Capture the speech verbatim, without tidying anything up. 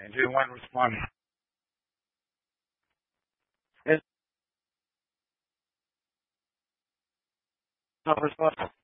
And didn't want to respond. It's not responsible.